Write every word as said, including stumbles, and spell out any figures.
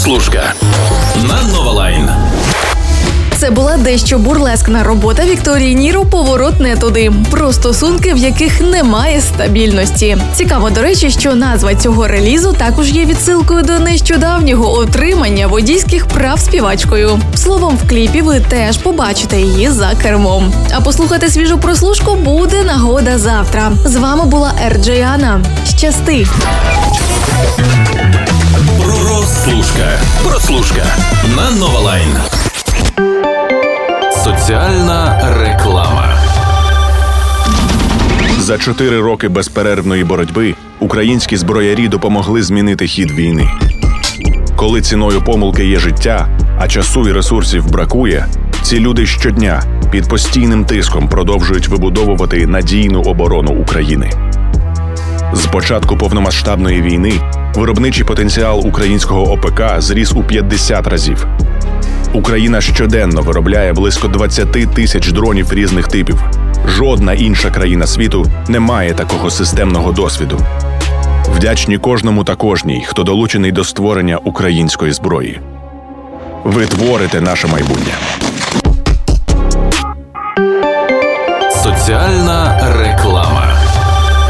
Прослушка на Новалайн. Це була дещо бурлескна робота Вікторії Ніро «Поворот не туди» про стосунки, в яких немає стабільності. Цікаво, до речі, що назва цього релізу також є відсилкою до нещодавнього отримання водійських прав співачкою. Словом, в кліпі ви теж побачите її за кермом. А послухати свіжу прослушку буде нагода завтра. З вами була Ер Джей Анна. Щасти! Прослушка. Прослушка на Новалайн. Соціальна реклама. За чотири роки безперервної боротьби українські зброярі допомогли змінити хід війни. Коли ціною помилки є життя, а часу і ресурсів бракує, ці люди щодня під постійним тиском продовжують вибудовувати надійну оборону України. З початку повномасштабної війни виробничий потенціал українського О Пе Ка зріс у п'ятдесят разів. Україна щоденно виробляє близько двадцять тисяч дронів різних типів. Жодна інша країна світу не має такого системного досвіду. Вдячні кожному та кожній, хто долучений до створення української зброї. Ви творите наше майбутнє. Соціальна